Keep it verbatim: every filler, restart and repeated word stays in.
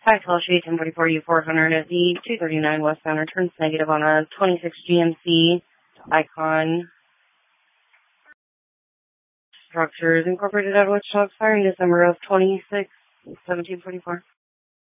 Hi, Call Street, ten forty-four U four hundred at the two thirty-nine westbound returns negative on a twenty-six G M C Icon Structures Incorporated out of Wichita, expiring December of twenty-six, seventeen forty-four.